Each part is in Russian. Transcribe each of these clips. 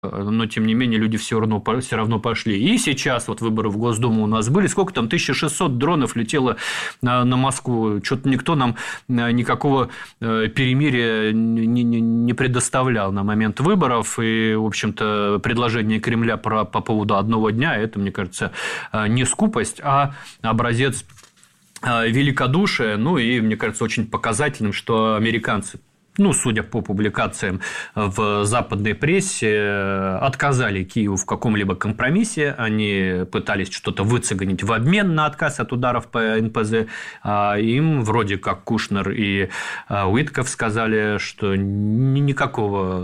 но, тем не менее, люди все равно пошли. И сейчас вот выборы в Госдуму у нас были. Сколько там? 1600 дронов летело на Москву. Что-то никто нам никакого перемирия не предоставлял на момент выборов. И, в общем-то, предложение Кремля по поводу одного дня – это, мне кажется, не скупость, а образец великодушия. Ну, и, мне кажется, очень показательным, что американцы, судя по публикациям в западной прессе, отказали Киеву в каком-либо компромиссе. Они пытались что-то выцегонить в обмен на отказ от ударов по НПЗ. Им вроде как Кушнер и Уитков сказали, что никаких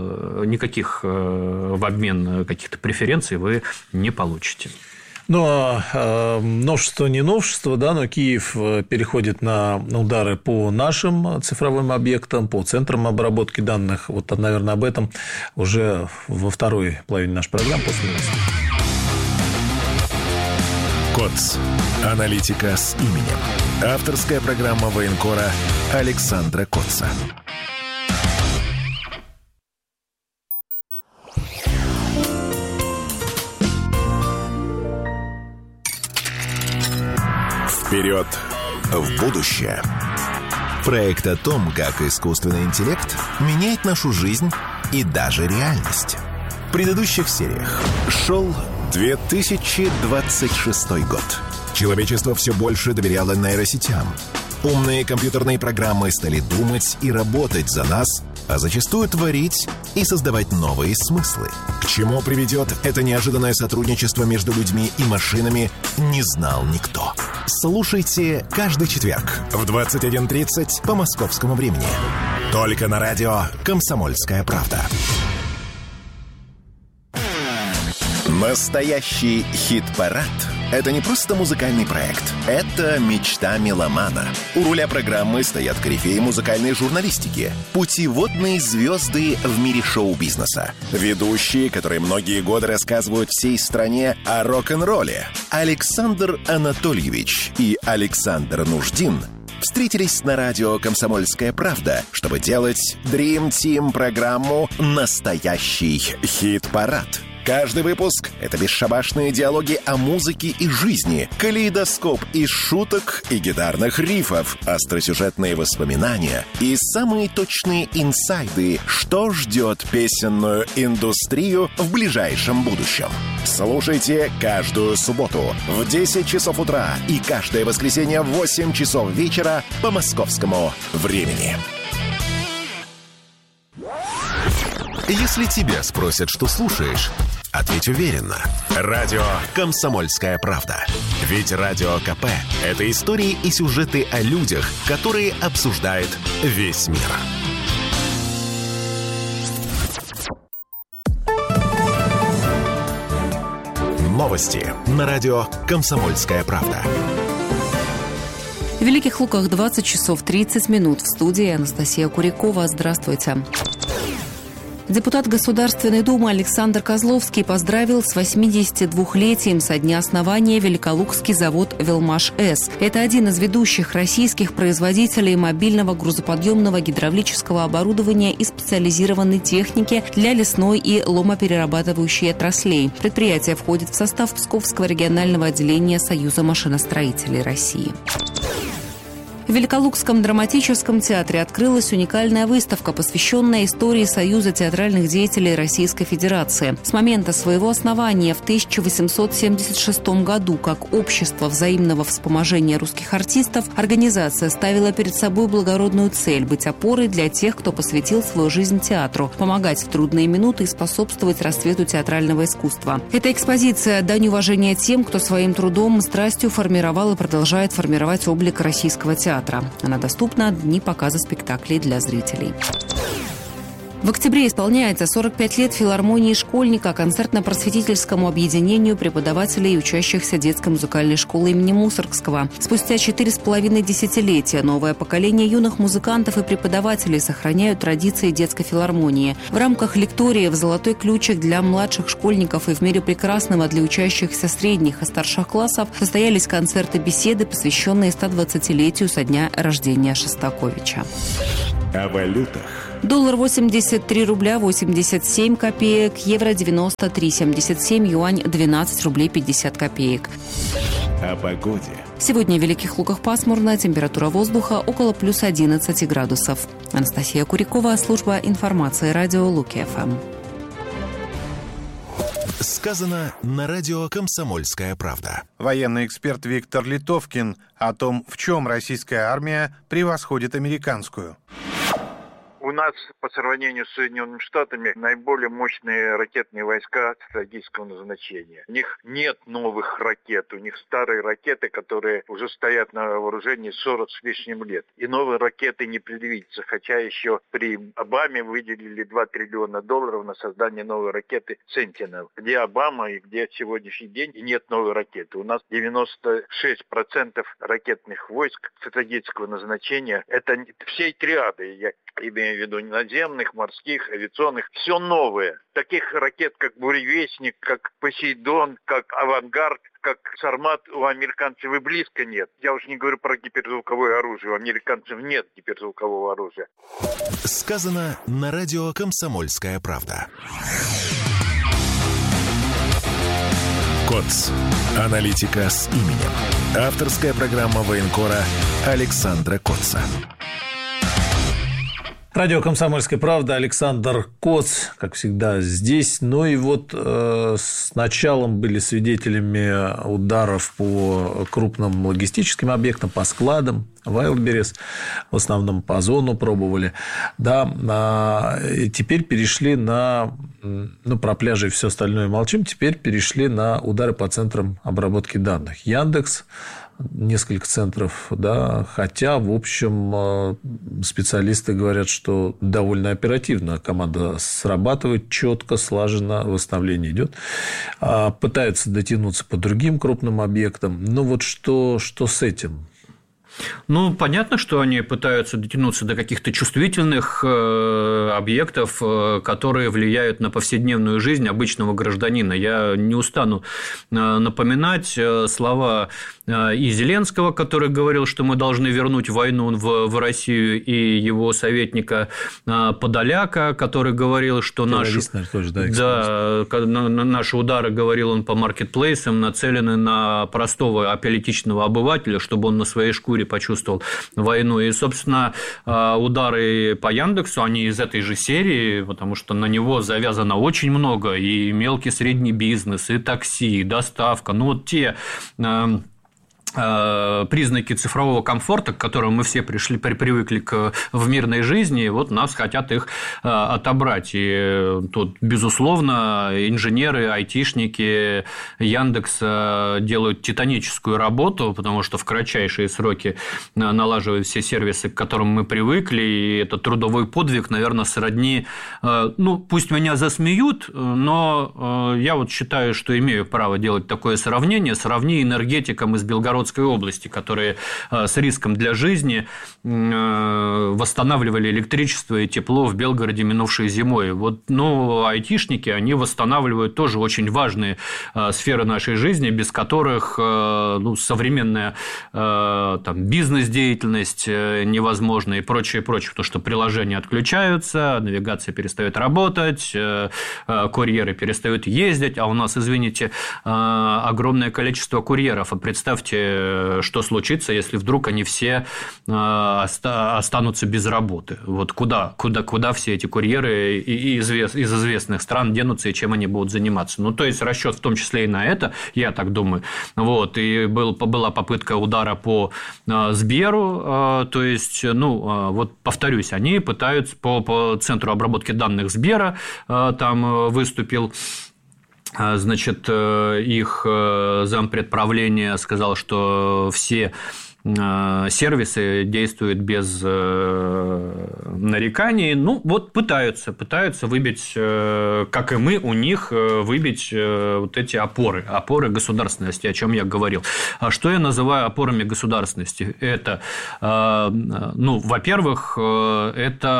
в обмен каких-то преференций вы не получите. Но новшество не новшество, да, но Киев переходит на удары по нашим цифровым объектам, по центрам обработки данных. Вот, наверное, об этом уже во второй половине нашей программы после новостей. КОЦ. Аналитика с именем. Авторская программа военкора Александра Котца. Вперед в будущее. Проект о том, как искусственный интеллект меняет нашу жизнь и даже реальность. В предыдущих сериях шел 2026 год. Человечество все больше доверяло нейросетям. Умные компьютерные программы стали думать и работать за нас, а зачастую творить и создавать новые смыслы. К чему приведет это неожиданное сотрудничество между людьми и машинами, не знал никто. Слушайте каждый четверг в 21:30 по московскому времени. Только на радио «Комсомольская правда». Настоящий хит-парад – это не просто музыкальный проект. Это мечта меломана. У руля программы стоят корифеи музыкальной журналистики, путеводные звезды в мире шоу-бизнеса, ведущие, которые многие годы рассказывают всей стране о рок-н-ролле. Александр Анатольевич и Александр Нуждин встретились на радио «Комсомольская правда», чтобы делать Dream Team программу «Настоящий хит-парад». Каждый выпуск — это бесшабашные диалоги о музыке и жизни, калейдоскоп из шуток и гитарных рифов, остросюжетные воспоминания и самые точные инсайды, что ждет песенную индустрию в ближайшем будущем. Слушайте каждую субботу в 10 часов утра и каждое воскресенье в 8 часов вечера по московскому времени. Если тебя спросят, что слушаешь, ответь уверенно. Радио «Комсомольская правда». Ведь Радио КП – это истории и сюжеты о людях, которые обсуждает весь мир. Новости на радио «Комсомольская правда». В Великих Луках 20 часов 30 минут. В студии Анастасия Курякова. Здравствуйте. Депутат Государственной Думы Александр Козловский поздравил с 82-летием со дня основания Великолукский завод «Велмаш-С». Это один из ведущих российских производителей мобильного грузоподъемного гидравлического оборудования и специализированной техники для лесной и ломоперерабатывающей отраслей. Предприятие входит в состав Псковского регионального отделения Союза машиностроителей России. В Великолукском драматическом театре открылась уникальная выставка, посвященная истории Союза театральных деятелей Российской Федерации. С момента своего основания в 1876 году как общество взаимного вспоможения русских артистов организация ставила перед собой благородную цель – быть опорой для тех, кто посвятил свою жизнь театру, помогать в трудные минуты и способствовать расцвету театрального искусства. Эта экспозиция – дань уважения тем, кто своим трудом и страстью формировал и продолжает формировать облик российского театра. Она доступна дни показа спектаклей для зрителей. В октябре исполняется 45 лет филармонии школьника, концертно-просветительскому объединению преподавателей и учащихся детской музыкальной школы имени Мусоргского. Спустя 4,5 десятилетия новое поколение юных музыкантов и преподавателей сохраняют традиции детской филармонии. В рамках лектории в «Золотой ключик» для младших школьников и в «Мире прекрасного» для учащихся средних и старших классов состоялись концерты-беседы, посвященные 120-летию со дня рождения Шостаковича. О валютах. Доллар 83 рубля 87 копеек, евро 93,77, юань 12 рублей 50 копеек. О погоде. Сегодня в Великих Луках пасмурно, температура воздуха около плюс 11 градусов. Анастасия Курикова, служба информации радио Луки-ФМ. Сказано на радио «Комсомольская правда». Военный эксперт Виктор Литовкин о том, в чем российская армия превосходит американскую. У нас по сравнению с Соединенными Штатами наиболее мощные ракетные войска стратегического назначения. У них нет новых ракет, у них старые ракеты, которые уже стоят на вооружении 40 с лишним лет. И новые ракеты не предвидится, хотя еще при Обаме выделили $2 триллиона на создание новой ракеты Sentinel. Где Обама и где сегодняшний день, и нет новой ракеты. У нас 96% ракетных войск стратегического назначения, это всей триады, я имею в виду наземных, морских, авиационных, все новое. Таких ракет, как Буревестник, как Посейдон, как Авангард, как Сармат у американцев и близко нет. Я уж не говорю про гиперзвуковое оружие. У американцев нет гиперзвукового оружия. Сказано на радио «Комсомольская правда». КОЦ. Аналитика с именем. Авторская программа военкора Александра Коца. Радио «Комсомольская правда», Александр Коц, как всегда, здесь. Ну и вот с началом были свидетелями ударов по крупным логистическим объектам, по складам, Wildberries, в основном по Озону пробовали. Да, и теперь перешли на... Ну, про пляжи и все остальное молчим. Теперь перешли на удары по центрам обработки данных. Яндекс, несколько центров, да, хотя, в общем, специалисты говорят, что довольно оперативно команда срабатывает, четко, слаженно, восстановление идет. Пытаются дотянуться по другим крупным объектам. Ну, вот что с этим? Ну, понятно, что они пытаются дотянуться до каких-то чувствительных объектов, которые влияют на повседневную жизнь обычного гражданина. Я не устану напоминать слова и Зеленского, который говорил, что мы должны вернуть войну в Россию, и его советника Подоляка, который говорил, что наши удары, говорил он, по маркетплейсам нацелены на простого аполитичного обывателя, чтобы он на своей шкуре почувствовал войну. И, собственно, удары по Яндексу, они из этой же серии, потому что на него завязано очень много, и мелкий средний бизнес, и такси, и доставка. Ну, вот те признаки цифрового комфорта, к которым мы все привыкли в мирной жизни, вот нас хотят их отобрать. И тут, безусловно, инженеры, айтишники Яндекса делают титаническую работу, потому что в кратчайшие сроки налаживают все сервисы, к которым мы привыкли, и это трудовой подвиг, наверное, сродни... Ну, пусть меня засмеют, но я вот считаю, что имею право делать такое сравнение. Сравни энергетикам из Белгородской области, которые с риском для жизни восстанавливали электричество и тепло в Белгороде минувшей зимой. Вот, ну, айтишники, они восстанавливают тоже очень важные сферы нашей жизни, без которых современная бизнес-деятельность невозможна и прочее, потому что приложения отключаются, навигация перестает работать, курьеры перестают ездить, а у нас, извините, огромное количество курьеров. А представьте, что случится, если вдруг они все останутся без работы. Вот куда все эти курьеры из известных стран денутся и чем они будут заниматься? Ну, то есть, расчет в том числе и на это, я так думаю. Вот, и была попытка удара по Сберу, то есть, вот повторюсь, они пытаются по центру обработки данных Сбера, там выступил... Значит, их зампредправления сказал, что все сервисы действуют без нареканий. Ну, вот пытаются выбить, как и мы, у них выбить вот эти опоры государственности, о чем я говорил. А что я называю опорами государственности? Это, во-первых, это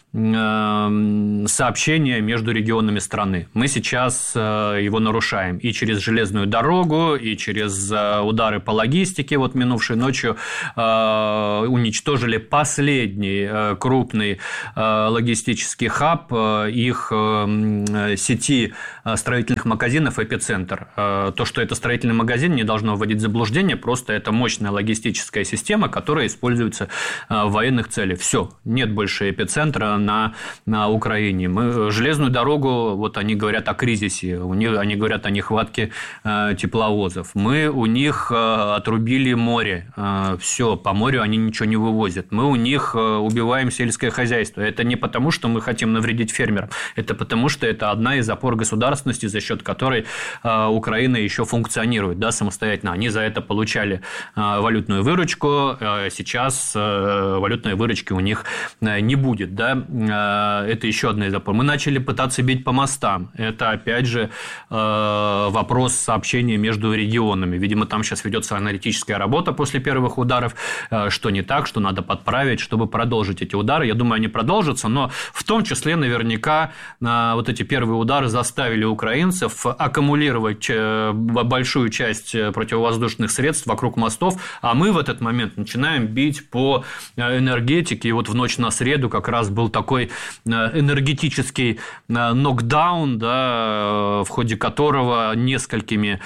сообщения между регионами страны. Мы сейчас его нарушаем и через железную дорогу, и через удары по логистике. Вот минувшей ночью уничтожили последний крупный логистический хаб их сети строительных магазинов «Эпицентр». То, что это строительный магазин, не должно вводить в заблуждение, просто это мощная логистическая система, которая используется в военных целях. Все, нет больше «Эпицентра» на Украине. Мы железную дорогу, вот они говорят о кризисе, они говорят о нехватке тепловозов. Мы у них отрубили море. Все, по морю они ничего не вывозят. Мы у них убиваем сельское хозяйство. Это не потому, что мы хотим навредить фермерам. Это потому, что это одна из опор государственности, за счет которой Украина еще функционирует, да, самостоятельно. Они за это получали валютную выручку. Сейчас валютной выручки у них не будет, да. Это еще одна из опор. Мы начали пытаться бить по мостам. Это, опять же, вопрос сообщения между регионами. Видимо, там сейчас ведется аналитическая работа после первых ударов, что не так, что надо подправить, чтобы продолжить эти удары. Я думаю, они продолжатся, но в том числе наверняка вот эти первые удары заставили украинцев аккумулировать большую часть противовоздушных средств вокруг мостов, а мы в этот момент начинаем бить по энергетике. И вот в ночь на среду как раз был такой энергетический нокдаун, да, в ходе которого несколькими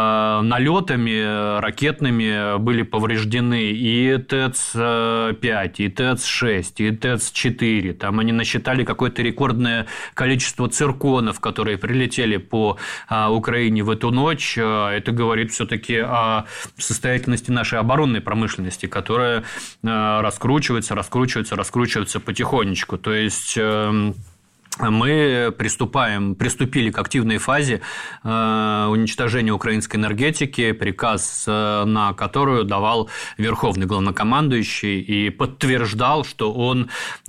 налетами ракетными были повреждены и ТЭЦ-5, и ТЭЦ-6, и ТЭЦ-4. Там они насчитали какое-то рекордное количество цирконов, которые прилетели по Украине в эту ночь. Это говорит все-таки о состоятельности нашей оборонной промышленности, которая раскручивается потихонечку. То есть мы приступили к активной фазе уничтожения украинской энергетики, приказ на которую давал Верховный главнокомандующий и подтверждал, что он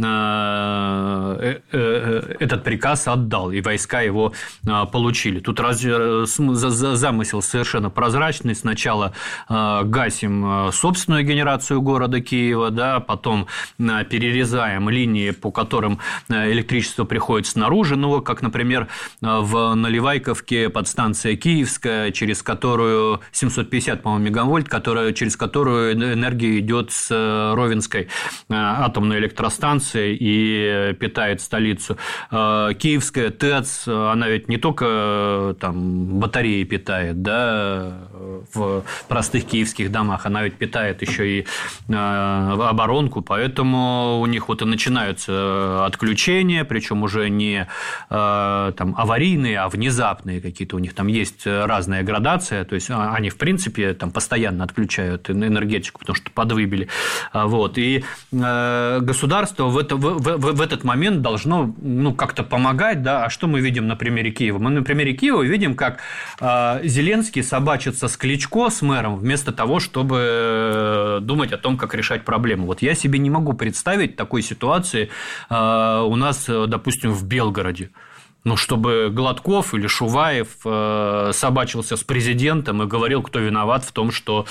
этот приказ отдал, и войска его получили. Тут замысел совершенно прозрачный. Сначала гасим собственную генерацию города Киева, да, потом перерезаем линии, по которым электричество приходит снаружи, ну, как, например, в Наливайковке подстанция Киевская, через которую 750, по-моему, мегавольт, через которую энергия идет с Ровенской атомной электростанции и питает столицу. Киевская ТЭЦ, она ведь не только там батареи питает, да, в простых киевских домах, она ведь питает еще и оборонку, поэтому у них вот и начинаются отключения, причем уже не там аварийные, а внезапные какие-то, у них там есть разная градация, то есть они в принципе там постоянно отключают энергетику, потому что подвыбили, вот, и государство в этот момент должно, ну, как-то помогать, да. А что мы видим на примере Киева? Мы на примере Киева видим, как Зеленский собачится с Кличко, с мэром, вместо того, чтобы думать о том, как решать проблему. Вот я себе не могу представить такой ситуации у нас, допустим, в Белгороде. Ну, чтобы Гладков или Шуваев собачился с президентом и говорил, кто виноват в том, что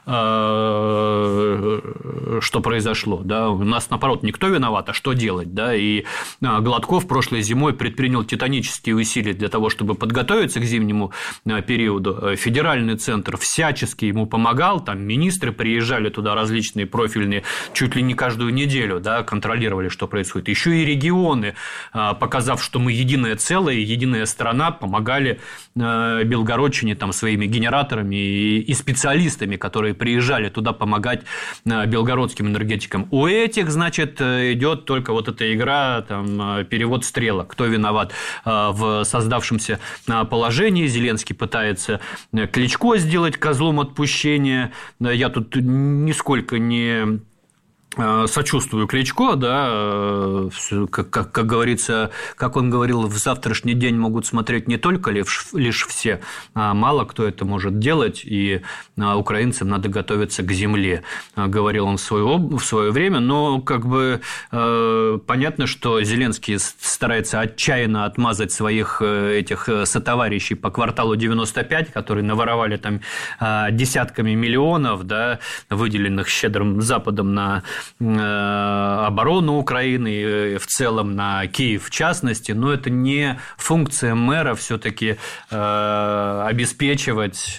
произошло. Да? У нас, наоборот, никто виноват, а что делать? Да? И Гладков прошлой зимой предпринял титанические усилия для того, чтобы подготовиться к зимнему периоду. Федеральный центр всячески ему помогал, там министры приезжали туда различные профильные чуть ли не каждую неделю, да, контролировали, что происходит. Еще и регионы, показав, что мы единая целая, единая страна, помогали Белгородчине там своими генераторами и специалистами, которые приезжали туда помогать белгородским энергетикам. У этих, значит, идет только вот эта игра, там, перевод стрелок, кто виноват в создавшемся положении. Зеленский пытается Кличко сделать козлом отпущения. Я тут нисколько не сочувствую Кличко, да, как говорится, как он говорил, в завтрашний день могут смотреть не только лишь все, а мало кто это может делать, и украинцам надо готовиться к земле, говорил он в свое время, но как бы понятно, что Зеленский старается отчаянно отмазать своих этих сотоварищей по кварталу 95, которые наворовали там десятками миллионов, да, выделенных щедрым Западом на оборону Украины и в целом на Киев в частности, но это не функция мэра все-таки обеспечивать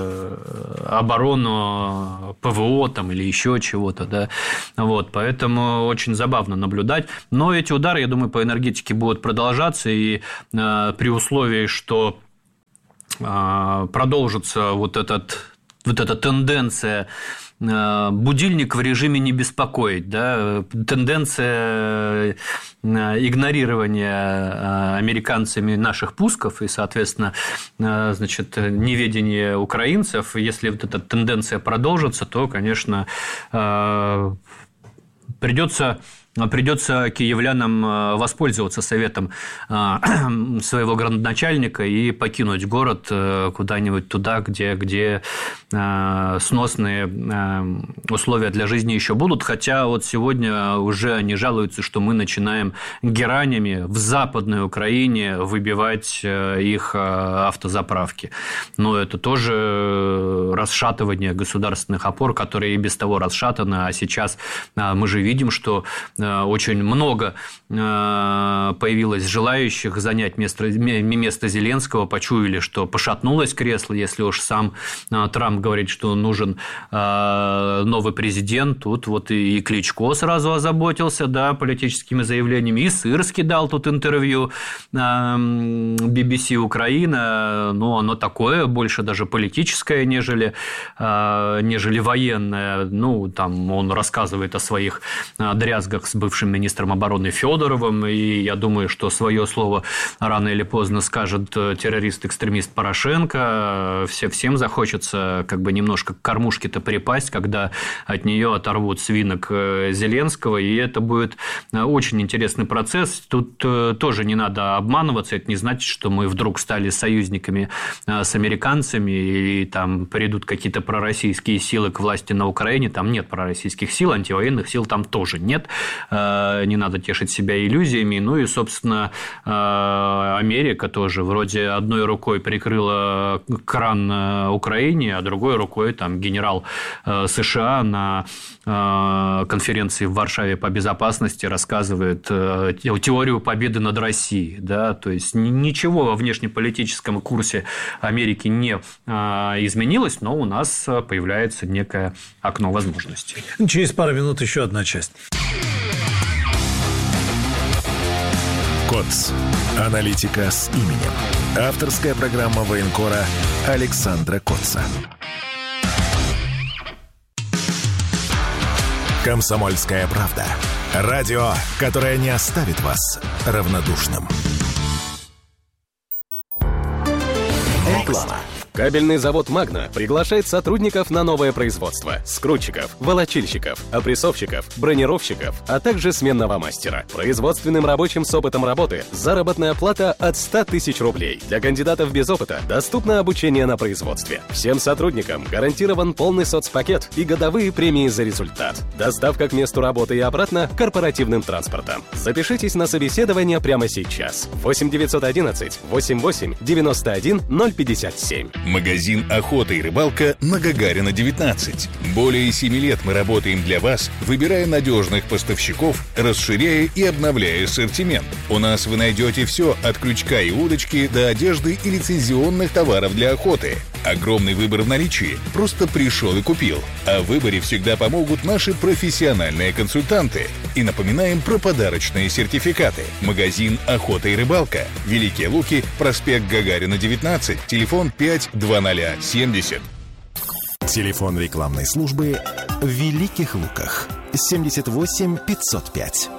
оборону ПВО там, или еще чего-то. Да? Вот, поэтому очень забавно наблюдать. Но эти удары, я думаю, по энергетике будут продолжаться, и при условии, что продолжится вот эта тенденция будильник в режиме не беспокоить, да, тенденция игнорирования американцами наших пусков и, соответственно, значит, неведение украинцев. Если вот эта тенденция продолжится, то, конечно, придется киевлянам воспользоваться советом своего градоначальника и покинуть город куда-нибудь туда, где сносные условия для жизни еще будут. Хотя вот сегодня уже они жалуются, что мы начинаем геранями в Западной Украине выбивать их автозаправки. Но это тоже расшатывание государственных опор, которые и без того расшатаны. А сейчас мы же видим, что очень много появилось желающих занять место Зеленского, почуяли, что пошатнулось кресло, если уж сам Трамп говорит, что нужен новый президент. Тут вот и Кличко сразу озаботился, да, политическими заявлениями, и Сырский дал тут интервью BBC Украина, но оно такое, больше даже политическое, нежели военное. Ну, там он рассказывает о своих дрязгах с бывшим министром обороны Федоровым, и я думаю, что свое слово рано или поздно скажет террорист-экстремист Порошенко. Всем захочется как бы немножко к кормушке-то припасть, когда от нее оторвут свинок Зеленского, и это будет очень интересный процесс. Тут тоже не надо обманываться, это не значит, что мы вдруг стали союзниками с американцами, и там придут какие-то пророссийские силы к власти на Украине, там нет пророссийских сил, антивоенных сил там тоже нет. Не надо тешить себя иллюзиями. Ну и, собственно, Америка тоже вроде одной рукой прикрыла кран Украине, а другой рукой там генерал США на конференции в Варшаве по безопасности рассказывает теорию победы над Россией. Да? То есть ничего во внешнеполитическом курсе Америки не изменилось, но у нас появляется некое окно возможностей. Через пару минут еще одна часть. КОЦ. Аналитика с именем. Авторская программа военкора Александра Котца. «Комсомольская правда». Радио, которое не оставит вас равнодушным. Реклама. Кабельный завод «Магна» приглашает сотрудников на новое производство: скрутчиков, волочильщиков, опрессовщиков, бронировщиков, а также сменного мастера. Производственным рабочим с опытом работы заработная плата от 100 тысяч рублей. Для кандидатов без опыта доступно обучение на производстве. Всем сотрудникам гарантирован полный соцпакет и годовые премии за результат. Доставка к месту работы и обратно корпоративным транспортом. Запишитесь на собеседование прямо сейчас. 8 911 88 91 057. Магазин «Охота и рыбалка» на Гагарина, 19. Более 7 лет мы работаем для вас, выбирая надежных поставщиков, расширяя и обновляя ассортимент. У нас вы найдете все от крючка и удочки до одежды и лицензионных товаров для охоты. Огромный выбор в наличии. Просто пришел и купил. О выборе всегда помогут наши профессиональные консультанты. И напоминаем про подарочные сертификаты. Магазин «Охота и рыбалка». Великие Луки, проспект Гагарина, 19. Телефон 52070. Телефон рекламной службы в Великих Луках. 78 505.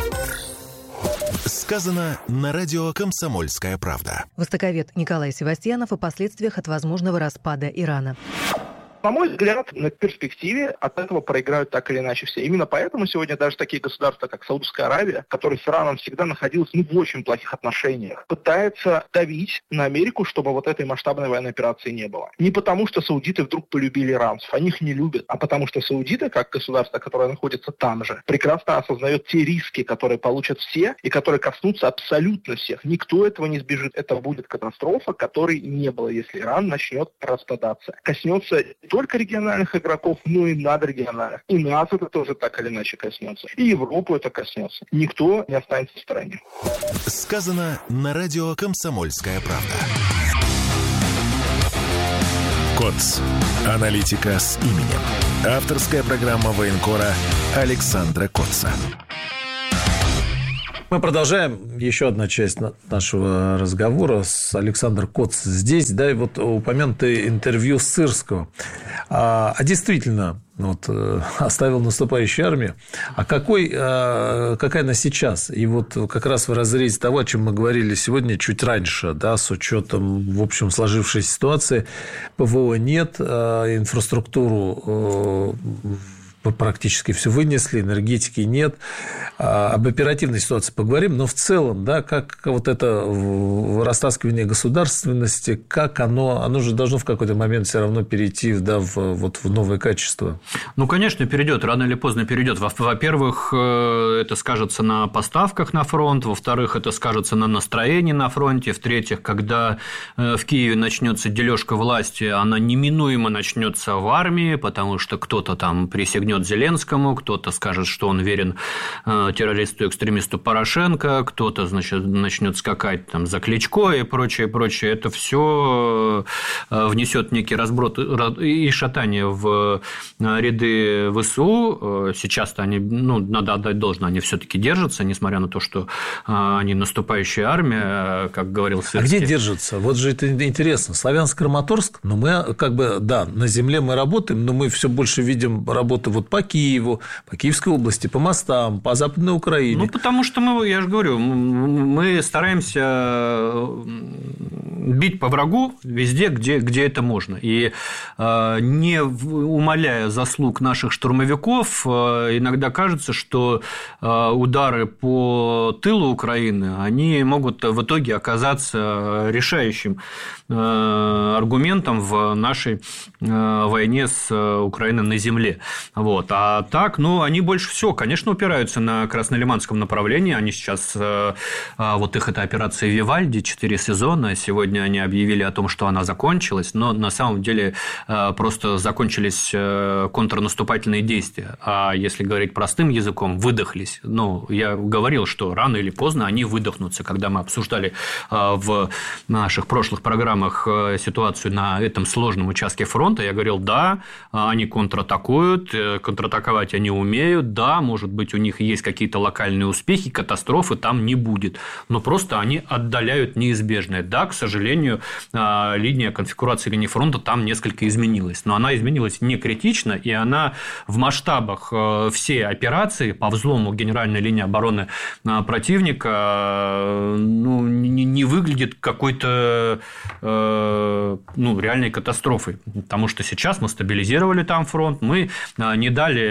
Сказано на радио «Комсомольская правда». Востоковед Николай Севастьянов о последствиях от возможного распада Ирана. На мой взгляд, на перспективе от этого проиграют так или иначе все. Именно поэтому сегодня даже такие государства, как Саудовская Аравия, которая с Ираном всегда находилась в очень плохих отношениях, пытается давить на Америку, чтобы вот этой масштабной военной операции не было. Не потому, что саудиты вдруг полюбили иранцев, они их не любят, а потому что саудиты, как государство, которое находится там же, прекрасно осознает те риски, которые получат все и которые коснутся абсолютно всех. Никто этого не сбежит. Это будет катастрофа, которой не было, если Иран начнет распадаться. Коснется только региональных игроков, но и надрегиональных. И нас это тоже так или иначе коснется. И Европу это коснется. Никто не останется в стороне. Сказано на радио «Комсомольская правда». КОЦ. Аналитика с именем. Авторская программа военкора Александра Котца. Мы продолжаем. Еще одна часть нашего разговора с Александром Котц здесь. Да, и вот упомянутое интервью с Сырского. А действительно, вот, оставил наступающую армию. А какая она сейчас? И вот как раз в разрезе того, о чем мы говорили сегодня чуть раньше, да, с учетом, в общем, сложившейся ситуации, ПВО нет, инфраструктуру практически все вынесли, энергетики нет. Об оперативной ситуации поговорим, но в целом, да, как вот это растаскивание государственности, как оно же должно в какой-то момент все равно перейти, да, в новое качество. Ну, конечно, перейдет, рано или поздно перейдет. Во-первых, это скажется на поставках на фронт, во-вторых, это скажется на настроении на фронте, в-третьих, когда в Киеве начнется дележка власти, она неминуемо начнется в армии, потому что кто-то там присягнет Зеленскому, кто-то скажет, что он верен террористу-экстремисту Порошенко, кто-то, значит, начнет скакать там за Кличко и прочее, прочее. Это все внесет некий разброд и шатание в ряды ВСУ. Сейчас-то они, надо отдать должное, они все-таки держатся, несмотря на то, что они наступающая армия, как говорил Сырский. А где держатся? Вот же это интересно. Славянск-Краматорск, но мы на земле мы работаем, но мы все больше видим работу вот по Киеву, по Киевской области, по мостам, по Западной Украине. Потому что я же говорю, мы стараемся бить по врагу везде, где это можно. И не умаляя заслуг наших штурмовиков, иногда кажется, что удары по тылу Украины, они могут в итоге оказаться решающим аргументом в нашей войне с Украиной на земле. Вот. А так, они больше всего, конечно, упираются на Краснолиманском направлении. Они сейчас, вот их эта операция Вивальди, 4 сезона, сегодня они объявили о том, что она закончилась, но на самом деле просто закончились контрнаступательные действия. А если говорить простым языком, выдохлись. Я говорил, что рано или поздно они выдохнутся. Когда мы обсуждали в наших прошлых программах ситуацию на этом сложном участке фронта, я говорил, да, они контратакуют, контратаковать они умеют, да, может быть, у них есть какие-то локальные успехи, катастрофы там не будет, но просто они отдаляют неизбежное. Да, к сожалению, линия конфигурации линии фронта там несколько изменилась, но она изменилась не критично, и она в масштабах всей операции по взлому генеральной линии обороны противника не выглядит какой-то реальной катастрофой, потому что сейчас мы стабилизировали там фронт, мы не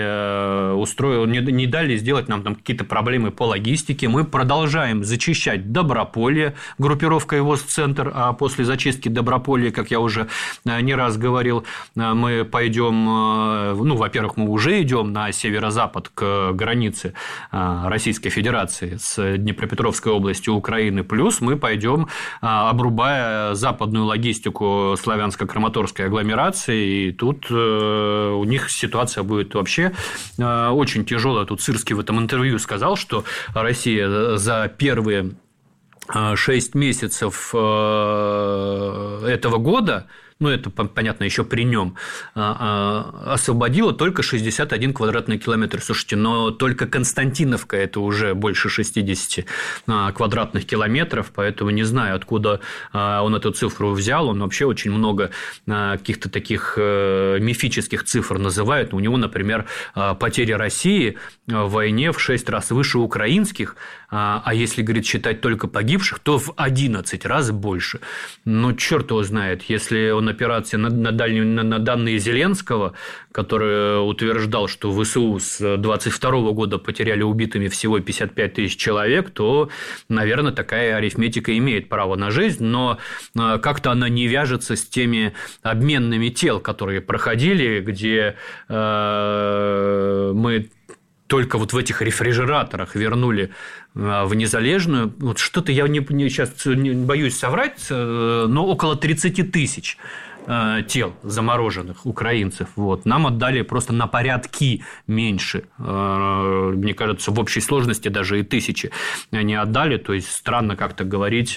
дали сделать нам там какие-то проблемы по логистике, мы продолжаем зачищать Доброполье, группировка его с центр, а после зачистки Доброполья, как я уже не раз говорил, мы пойдем, во-первых, мы уже идем на северо-запад к границе Российской Федерации с Днепропетровской областью Украины, плюс мы пойдем, обрубая западную логистику славянско-краматорской агломерации, и тут у них ситуация будет вообще очень тяжелая. Тут Сырский в этом интервью сказал, что Россия за первые 6 месяцев этого года, это, понятно, еще при нем, освободила только 61 квадратный километр. Слушайте, но только Константиновка – это уже больше 60 квадратных километров, поэтому не знаю, откуда он эту цифру взял. Он вообще очень много каких-то таких мифических цифр называет. У него, например, потери России в войне в 6 раз выше украинских, а если, говорит, считать только погибших, то в 11 раз больше. Черт его знает, если он операции на данные Зеленского, который утверждал, что ВСУ с 22 года потеряли убитыми всего 55 тысяч человек, то, наверное, такая арифметика имеет право на жизнь, но как-то она не вяжется с теми обменными тел, которые проходили, где мы только вот в этих рефрижераторах вернули в Незалежную. Вот что-то я сейчас боюсь соврать, но около 30 тысяч тел замороженных украинцев. Вот. Нам отдали просто на порядки меньше. Мне кажется, в общей сложности даже и 1000 не отдали. То есть, странно как-то говорить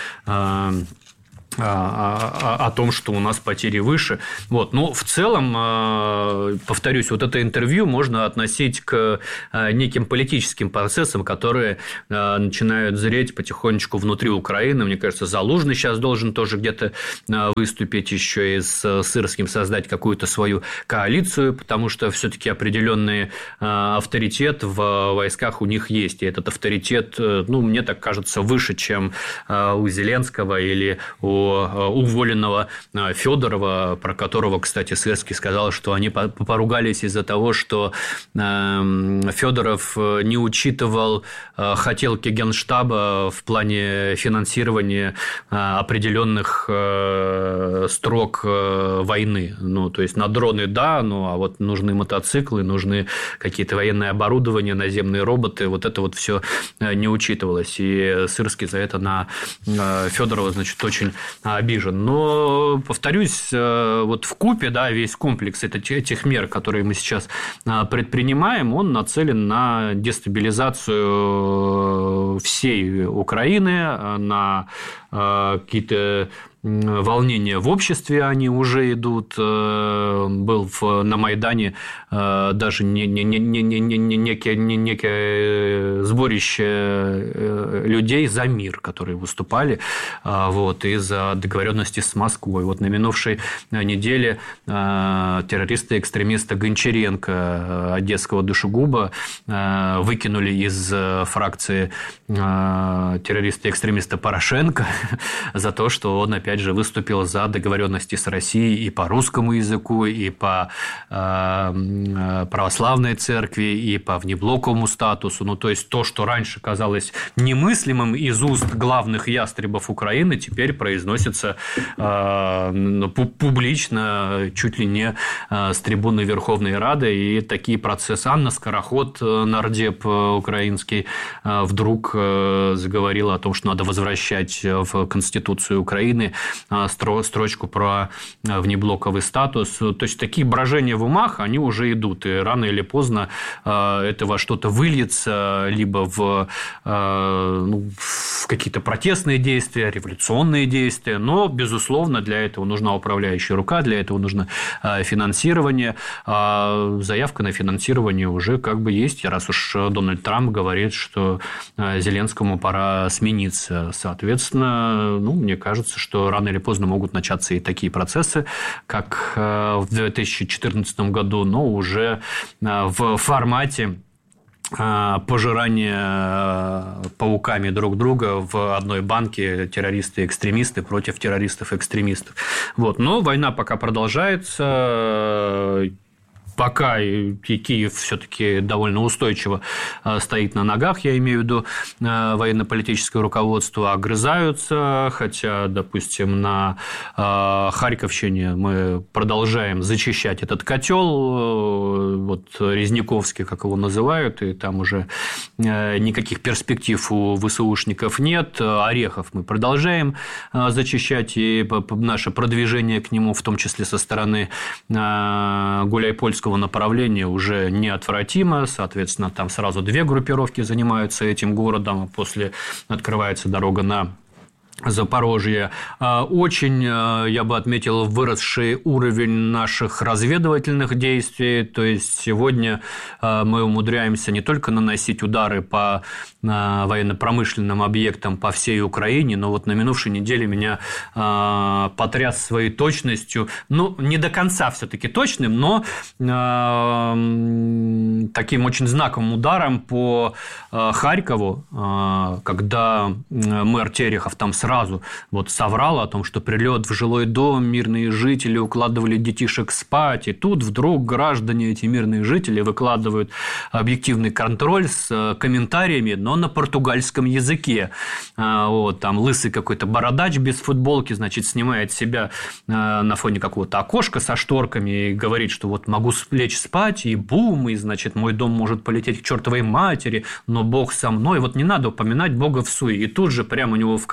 о том, что у нас потери выше. Вот. Но в целом, повторюсь, вот это интервью можно относить к неким политическим процессам, которые начинают зреть потихонечку внутри Украины. Мне кажется, Залужный сейчас должен тоже где-то выступить еще и с Сырским, создать какую-то свою коалицию, потому что все-таки определенный авторитет в войсках у них есть. И этот авторитет, мне так кажется, выше, чем у Зеленского или у уволенного Федорова, про которого, кстати, Сырский сказал, что они поругались из-за того, что Федоров не учитывал хотелки Генштаба в плане финансирования определенных строк войны. То есть на дроны да, а вот нужны мотоциклы, нужны какие-то военные оборудования, наземные роботы, вот это вот все не учитывалось. И Сырский за это на Федорова, значит, очень обижен. Но, повторюсь, вот вкупе, весь комплекс этих мер, которые мы сейчас предпринимаем, он нацелен на дестабилизацию всей Украины, на какие-то волнения в обществе, они уже идут. Был на Майдане даже некое сборище людей за мир, которые выступали, и за договоренности с Москвой. Вот на минувшей неделе террористы-экстремисты Гончаренко, одесского душегуба, выкинули из фракции террориста-экстремиста Порошенко за то, что он опять же выступил за договоренности с Россией и по русскому языку, и по православной церкви, и по внеблоковому статусу. То есть то, что раньше казалось немыслимым из уст главных ястребов Украины, теперь произносится публично, чуть ли не с трибуны Верховной Рады. И такие процессы. Анна Скороход, нардеп украинский, вдруг заговорила о том, что надо возвращать в Конституцию Украины строчку про внеблоковый статус. То есть такие брожения в умах, они уже идут, и рано или поздно это во что-то выльется, либо в какие-то протестные действия, революционные действия, но, безусловно, для этого нужна управляющая рука, для этого нужно финансирование. Заявка на финансирование уже как бы есть, раз уж Дональд Трамп говорит, что Зеленскому пора смениться. Соответственно, мне кажется, что рано или поздно могут начаться и такие процессы, как в 2014 году, но уже в формате пожирания пауками друг друга в одной банке террористы-экстремисты против террористов-экстремистов. Но война пока продолжается. Пока Киев все-таки довольно устойчиво стоит на ногах, я имею в виду военно-политическое руководство, огрызаются, хотя, допустим, на Харьковщине мы продолжаем зачищать этот котел, Резниковский, как его называют, и там уже никаких перспектив у ВСУшников нет. Орехов мы продолжаем зачищать, и наше продвижение к нему, в том числе со стороны Гуляйпольского направления, уже неотвратимо. Соответственно, там сразу 2 группировки занимаются этим городом, а после открывается дорога на Запорожье. Очень, я бы отметил, выросший уровень наших разведывательных действий. То есть сегодня мы умудряемся не только наносить удары по военно-промышленным объектам по всей Украине, но на минувшей неделе меня потряс своей точностью, не до конца все-таки точным, но таким очень знаковым ударом по Харькову, когда мэр Терехов там сразу соврал о том, что прилет в жилой дом, мирные жители укладывали детишек спать, и тут вдруг граждане, эти мирные жители, выкладывают объективный контроль с комментариями, но на португальском языке. Там лысый какой-то бородач без футболки, значит, снимает себя на фоне какого-то окошка со шторками и говорит, что могу лечь спать, и бум, и, значит, мой дом может полететь к чертовой матери, но Бог со мной. Не надо упоминать Бога в суе. И тут же прямо у него в кадре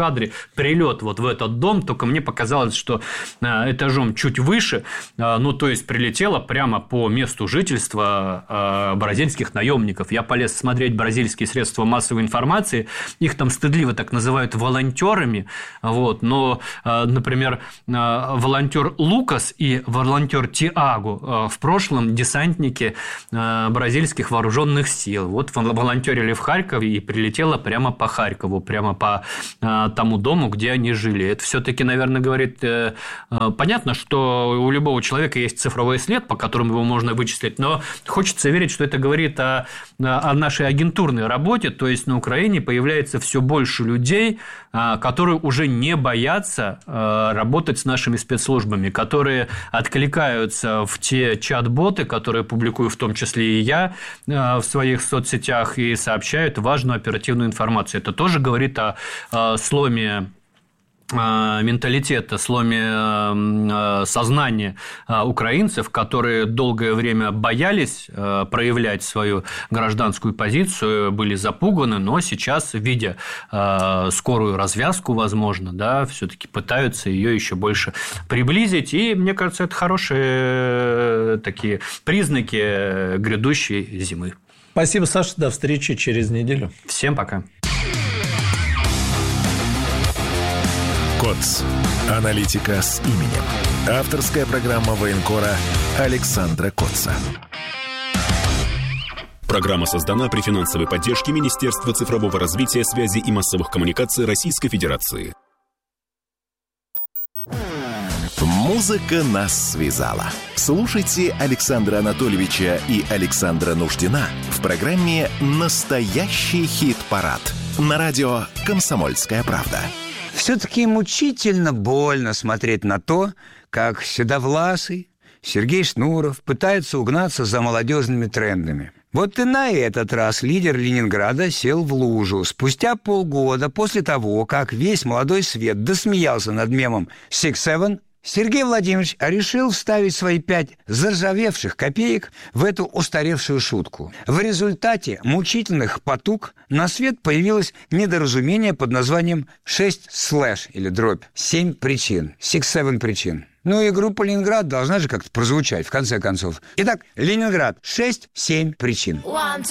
прилет вот в этот дом, только мне показалось, что этажом чуть выше, ну, то есть прилетело прямо по месту жительства бразильских наемников. Я полез смотреть бразильские средства массовой информации, их там стыдливо так называют волонтерами, вот, но, например, волонтер Лукас и волонтер Тиаго в прошлом десантники бразильских вооруженных сил. Вот волонтерили в Харькове и прилетело прямо по Харькову, прямо по тому дому, где они жили. Это все-таки, наверное, говорит, понятно, что у любого человека есть цифровой след, по которому его можно вычислить, но хочется верить, что это говорит о нашей агентурной работе, то есть на Украине появляется все больше людей, которые уже не боятся работать с нашими спецслужбами, которые откликаются в те чат-боты, которые публикую в том числе и я в своих соцсетях, и сообщают важную оперативную информацию. Это тоже говорит о сломе менталитета, сломе сознания украинцев, которые долгое время боялись проявлять свою гражданскую позицию, были запуганы, но сейчас, видя скорую развязку, возможно, да, все-таки пытаются ее еще больше приблизить. И мне кажется, это хорошие такие признаки грядущей зимы. Спасибо, Саша. До встречи через неделю. Всем пока. КОЦ. Аналитика с именем. Авторская программа военкора Александра Котца. Программа создана при финансовой поддержке Министерства цифрового развития, связи и массовых коммуникаций Российской Федерации. Музыка нас связала. Слушайте Александра Анатольевича и Александра Нуждина в программе «Настоящий хит-парад» на радио «Комсомольская правда». Все-таки мучительно больно смотреть на то, как седовласый Сергей Шнуров пытается угнаться за молодежными трендами. Вот и на этот раз лидер Ленинграда сел в лужу. Спустя полгода после того, как весь молодой свет досмеялся над мемом «Six Seven», Сергей Владимирович решил вставить свои 5 заржавевших копеек в эту устаревшую шутку. В результате мучительных потуг на свет появилось недоразумение под названием 6/ или дробь 7 причин. 6-7 причин. Ну и группа «Ленинград» должна же как-то прозвучать, в конце концов. Итак, «Ленинград» 6-7 причин.